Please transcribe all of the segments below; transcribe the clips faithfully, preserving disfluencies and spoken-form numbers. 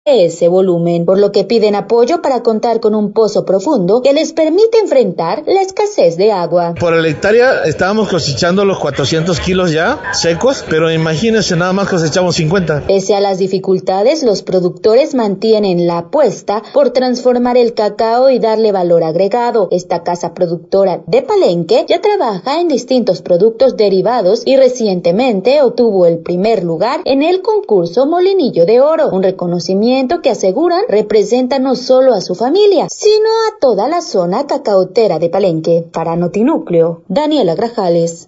ese volumen, por lo que piden apoyo para contar con un pozo profundo que les permite enfrentar la escasez de agua. Por la hectárea estábamos cosechando los cuatrocientos kilos ya secos, pero imagínense, nada más cosechamos cincuenta. Pese a las dificultades, los productores mantienen la apuesta por transformar el cacao y darle valor agregado. Esta casa productora de Palenque ya trabaja en distintos productos derivados y recientemente obtuvo el primer lugar en el concurso Molinillo de Oro, un reconocimiento que aseguran representa no solo a su familia, sino a toda la zona cacaotera de Palenque. Para Notinúcleo, Daniela Grajales.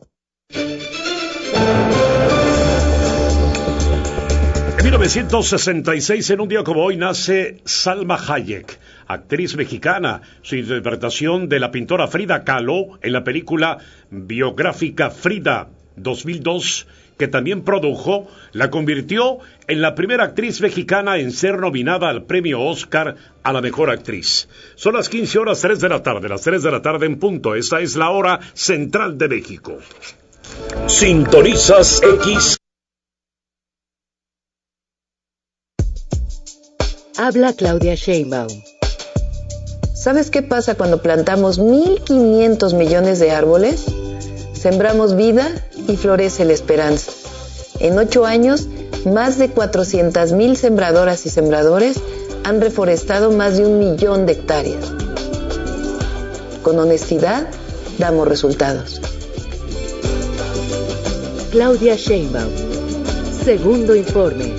En mil novecientos sesenta y seis, en un día como hoy, nace Salma Hayek, actriz mexicana. Su interpretación de la pintora Frida Kahlo en la película biográfica Frida, dos mil dos, que también produjo, la convirtió en la primera actriz mexicana en ser nominada al premio Oscar a la mejor actriz. Son las quince horas tres de la tarde, las tres de la tarde en punto. Esta es la hora central de México. Sintonizas X. Habla Claudia Sheinbaum. ¿Sabes qué pasa cuando plantamos mil quinientos millones de árboles? Sembramos vida y florece la esperanza. En ocho años, más de cuatrocientas mil sembradoras y sembradores han reforestado más de un millón de hectáreas. Con honestidad, damos resultados. Claudia Sheinbaum. Segundo informe.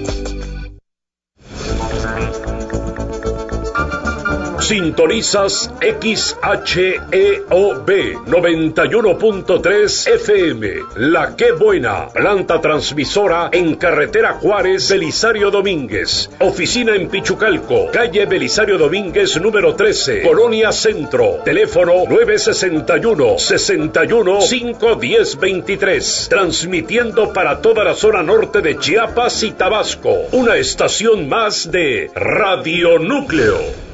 Sintonizas X H E O B noventa y uno punto tres F M. La Qué Buena, planta transmisora en carretera Juárez, Belisario Domínguez. Oficina en Pichucalco, calle Belisario Domínguez número trece, Colonia Centro. Teléfono nueve sesenta y uno, sesenta y uno, cinco diez veintitrés. Transmitiendo para toda la zona norte de Chiapas y Tabasco. Una estación más de Radio Núcleo.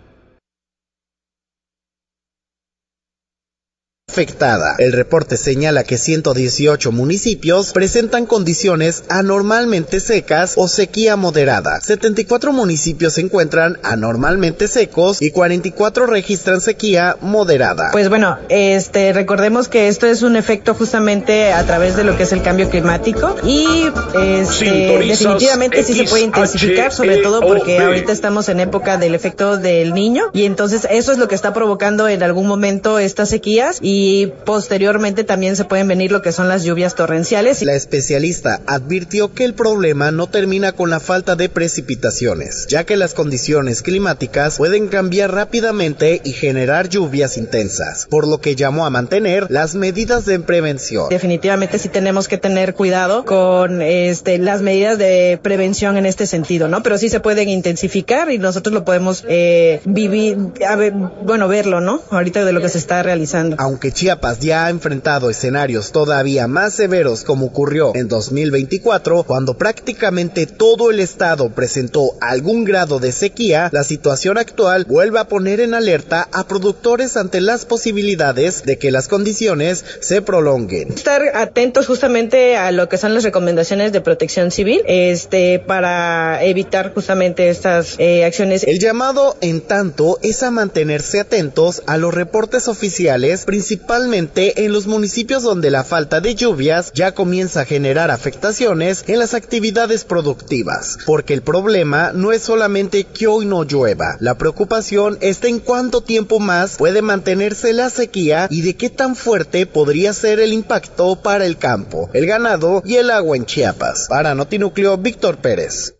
Afectada. El reporte señala que ciento dieciocho municipios presentan condiciones anormalmente secas o sequía moderada. setenta y cuatro municipios se encuentran anormalmente secos y cuarenta y cuatro registran sequía moderada. Pues bueno, este recordemos que esto es un efecto justamente a través de lo que es el cambio climático y este, definitivamente sí se puede intensificar, sobre todo porque ahorita estamos en época del efecto del Niño y entonces eso es lo que está provocando en algún momento estas sequías y Y posteriormente también se pueden venir lo que son las lluvias torrenciales. La especialista advirtió que el problema no termina con la falta de precipitaciones, ya que las condiciones climáticas pueden cambiar rápidamente y generar lluvias intensas, por lo que llamó a mantener las medidas de prevención. Definitivamente sí tenemos que tener cuidado con este, las medidas de prevención en este sentido, ¿no? Pero sí se pueden intensificar y nosotros lo podemos eh, vivir, a ver, bueno, verlo, ¿no? Ahorita de lo que se está realizando. Aunque Chiapas ya ha enfrentado escenarios todavía más severos como ocurrió en dos mil veinticuatro, cuando prácticamente todo el estado presentó algún grado de sequía, la situación actual vuelve a poner en alerta a productores ante las posibilidades de que las condiciones se prolonguen. Estar atentos justamente a lo que son las recomendaciones de protección civil, este, para evitar justamente estas eh, acciones. El llamado, en tanto, es a mantenerse atentos a los reportes oficiales, principalmente en los municipios donde la falta de lluvias ya comienza a generar afectaciones en las actividades productivas, porque el problema no es solamente que hoy no llueva, la preocupación está en cuánto tiempo más puede mantenerse la sequía y de qué tan fuerte podría ser el impacto para el campo, el ganado y el agua en Chiapas. Para Notinúcleo, Víctor Pérez.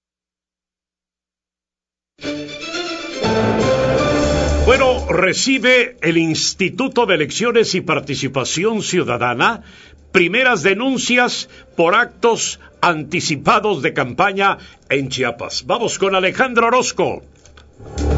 Bueno, recibe el Instituto de Elecciones y Participación Ciudadana primeras denuncias por actos anticipados de campaña en Chiapas. Vamos con Alejandro Orozco.